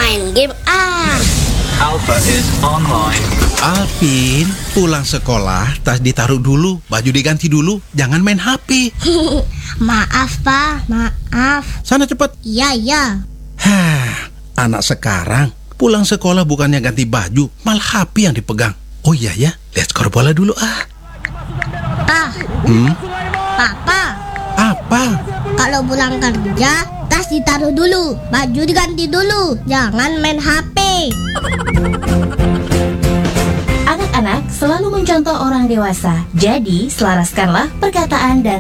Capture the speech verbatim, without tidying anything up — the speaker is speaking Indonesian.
main game ah. Alpha is online. Alvin, pulang sekolah, tas ditaruh dulu, baju diganti dulu, jangan main H P. Maaf, Pak. Maaf. Sana cepat. Iya, iya. Hah, anak sekarang pulang sekolah bukannya ganti baju, malah H P yang dipegang. Oh iya ya, lihat skor bola dulu ah. Ah, Hmm, Papa. apa? Kalau pulang kerja, tas ditaruh dulu, baju diganti dulu, jangan main H P. Anak-anak selalu mencontoh orang dewasa, jadi selaraskanlah perkataan dan